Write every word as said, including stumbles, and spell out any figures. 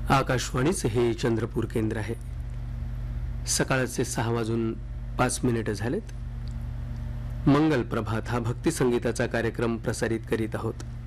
आकाशवाणीचे हे चंद्रपूर केंद्र आहे. सकाळचे सहा वाजून पाच मिनिट झालेत. मंगल प्रभात हा भक्ती संगीताचा कार्यक्रम प्रसारित करीत आहोत.